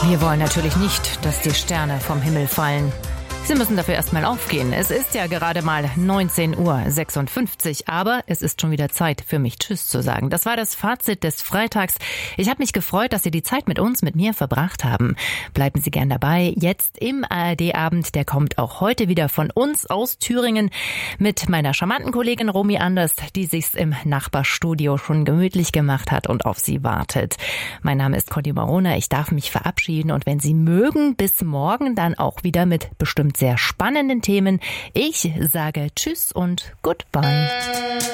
Wir wollen natürlich nicht, dass die Sterne vom Himmel fallen. Sie müssen dafür erstmal aufgehen. Es ist ja gerade mal 19:56 Uhr, aber es ist schon wieder Zeit für mich Tschüss zu sagen. Das war das Fazit des Freitags. Ich habe mich gefreut, dass Sie die Zeit mit mir verbracht haben. Bleiben Sie gern dabei. Jetzt im ARD-Abend, der kommt auch heute wieder von uns aus Thüringen mit meiner charmanten Kollegin Romy Anders, die sich's im Nachbarstudio schon gemütlich gemacht hat und auf Sie wartet. Mein Name ist Conny Marona. Ich darf mich verabschieden und wenn Sie mögen, bis morgen dann auch wieder mit bestimmt sehr spannenden Themen. Ich sage Tschüss und Goodbye.